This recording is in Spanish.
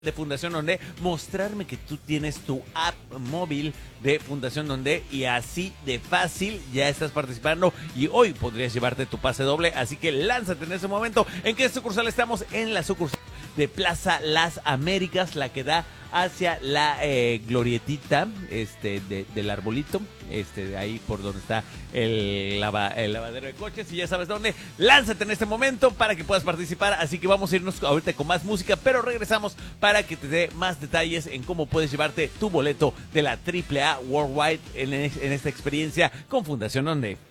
de Fundación Donde, mostrarme que tú tienes tu app móvil de Fundación Donde y así de fácil ya estás participando y hoy podrías llevarte tu pase doble, así que lánzate en ese momento. ¿En qué sucursal estamos? En la sucursal de Plaza Las Américas, la que da hacia la glorietita del arbolito, ahí por donde está el lavadero de coches, y ya sabes dónde. Lánzate en este momento para que puedas participar, así que vamos a irnos ahorita con más música, pero regresamos para que te dé más detalles en cómo puedes llevarte tu boleto de la AAA Worldwide en esta experiencia con Fundación Donde.